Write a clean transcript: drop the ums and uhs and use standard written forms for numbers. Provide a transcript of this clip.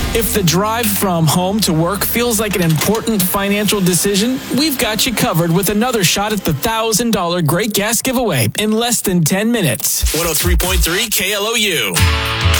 If the drive from home to work feels like an important financial decision, we've got you covered with another shot at the $1,000 Great Gas Giveaway in less than 10 minutes. 103.3 KLOU.